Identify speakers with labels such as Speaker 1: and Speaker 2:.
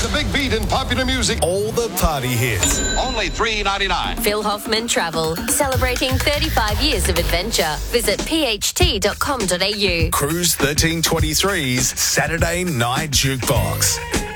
Speaker 1: The big beat in popular music.
Speaker 2: All the party hits.
Speaker 1: Only $3.99.
Speaker 3: Phil Hoffman Travel, celebrating 35 years of adventure. Visit pht.com.au.
Speaker 2: Cruise 1323's Saturday Night Jukebox.